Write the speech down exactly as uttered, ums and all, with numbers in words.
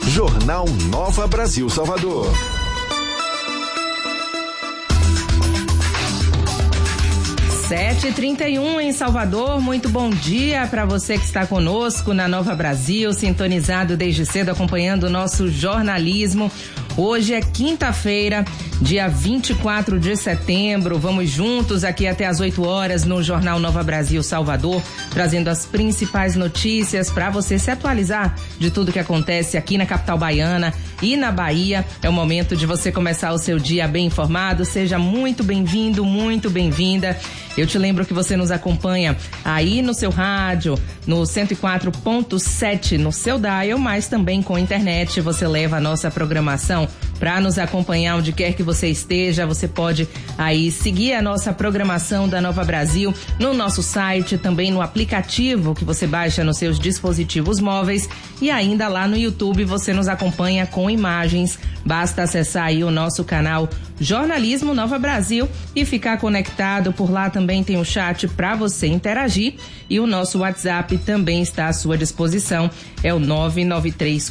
Jornal Nova Brasil Salvador. sete e trinta e um em Salvador, muito bom dia para você que está conosco na Nova Brasil, sintonizado desde cedo, acompanhando o nosso jornalismo. Hoje é quinta-feira, dia vinte e quatro de setembro, vamos juntos aqui até às oito horas no Jornal Nova Brasil Salvador, trazendo as principais notícias para você se atualizar de tudo que acontece aqui na capital baiana e na Bahia. É o momento de você começar o seu dia bem informado, seja muito bem-vindo, muito bem-vinda. Eu te lembro que você nos acompanha aí no seu rádio, no cento e quatro ponto sete no seu dial, mas também com internet. Você leva a nossa programação para nos acompanhar onde quer que você esteja. Você pode aí seguir a nossa programação da Nova Brasil no nosso site, também no aplicativo que você baixa nos seus dispositivos móveis, e ainda lá no YouTube você nos acompanha com imagens. Basta acessar aí o nosso canal Jornalismo Nova Brasil e ficar conectado. Por lá também tem o chat para você interagir, e o nosso WhatsApp também está à sua disposição. É o nove nove três